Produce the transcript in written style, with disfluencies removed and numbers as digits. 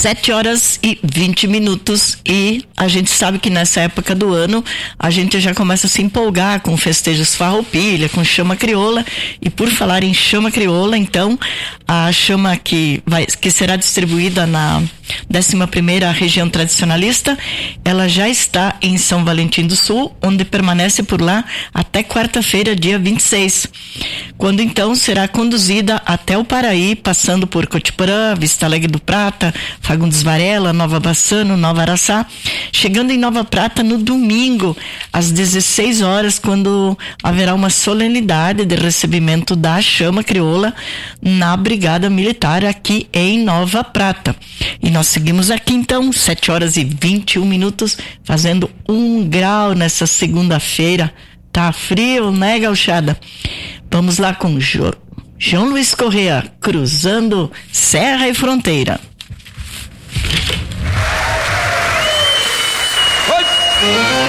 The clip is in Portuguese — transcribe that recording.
7h20 e a gente sabe que nessa época do ano a gente já começa a se empolgar com festejos farroupilha, com chama crioula. E por falar em chama crioula, então a chama que será distribuída na 11ª região tradicionalista, ela já está em São Valentim do Sul, onde permanece por lá até quarta-feira, dia 26, quando então será conduzida até o Paraí, passando por Cotiporã, Vista Alegre do Prata, Fagundes Varela, Nova Bassano, Nova Araçá, chegando em Nova Prata no domingo, às 16 horas, quando haverá uma solenidade de recebimento da chama crioula na Brigada Militar aqui em Nova Prata. E nós seguimos aqui então, 7h21, fazendo 1 grau nessa segunda-feira. Tá frio, né, gauchada? Vamos lá com João Luiz Correa, cruzando Serra e Fronteira. Oi!